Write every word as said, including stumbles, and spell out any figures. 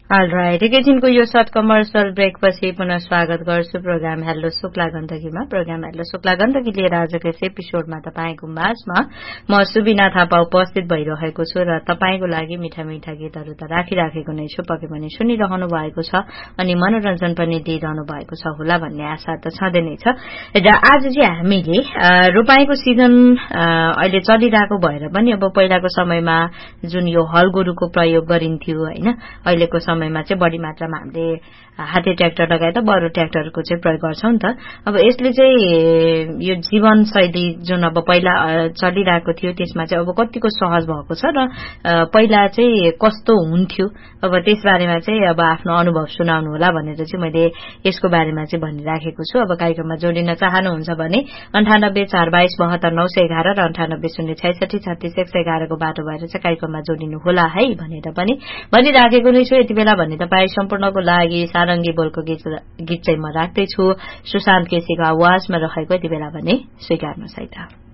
All right एकैछिनको यो short commercial ब्रेकपछि पुनः स्वागत गर्छु programme hello Shukla गण्डकीमा। Programme hello Shukla Gandaki लिएर आजको यस एपिसोडमा तपाईको माझमा म सुबिना थापा उपस्थित भइरहेको छु र तपाईको लागि मिठा मिठा गीतहरू त राखिराखेको नै छु, पक्कै पनि सुनिरहनु भएको छ अनि मनोरञ्जन पनि दिइरहनु भएको छ होला भन्ने आशा त छँदै नै छ। र आज चाहिँ हामीले रोपाईको सिजन अहिले चलिरहेको भएर पनि अब पहिलाको समयमा जुन यो हलगोरुको प्रयोग गरिन्थ्यो हैन, अहिलेको समयमा चाहिँ बढी मात्रामा हामीले हाते ट्र्याक्टर लगाएर बरु ट्र्याक्टरको चाहिँ प्रयोग गर्छौं नि त। अब यसले चाहिँ यो जीवनशैली जुन अब पहिला चलिरहेको थियो त्यसमा चाहिँ अब कतिको सहज भएको छ र पहिला चाहिँ कस्तो हुन्थ्यो, अब त्यसबारेमा चाहिँ अब आफ्नो अनुभव सुनाउनु होला भनेर चाहिँ मैले यसको बारेमा चाहिँ भनिराखेको छु। अब कार्यक्रममा जोडिन चाहनुहुन्छ भने अन्ठानब्बे चार बाइस बहत्तर नौ सय एघार र अन्ठानब्बे शून्य छैसठी छत्तीस एक सय एघारको बाटो भएर चाहिँ कार्यक्रममा जोडिनु होला है भनेर पनि भनिराखेको नै छु। यति बेला भने तपाईँ सम्पूर्णको लागि सारंगी बोलको गीत गीत चाहिँ म राख्दैछु। सुशान्त केसीको आवाजमा रहेको यति बेला भने स्वीकार्नुहोस् है त।